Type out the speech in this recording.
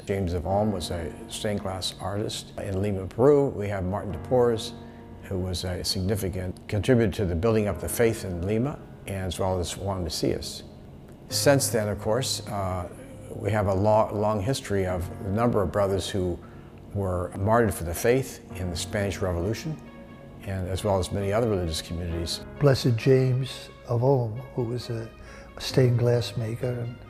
James of Ulm was a stained glass artist. In Lima, Peru, we have Martin de Porres, who was a significant contributor to the building up the faith in Lima, and as well as Juan Macias. Since then, of course, we have a long history of a number of brothers who were martyred for the faith in the Spanish Revolution, and as well as many other religious communities. Blessed James of Ulm, who was a stained glass maker, and